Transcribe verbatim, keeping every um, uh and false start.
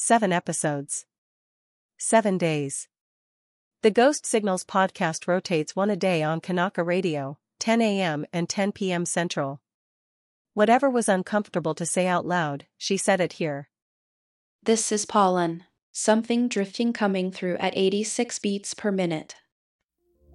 seven episodes. Seven days. The Ghost Signals podcast rotates one a day on Kanaka Radio, ten a m and ten p m Central. Whatever was uncomfortable to say out loud, she said it here. This is pollen. Something drifting coming through at eighty-six beats per minute.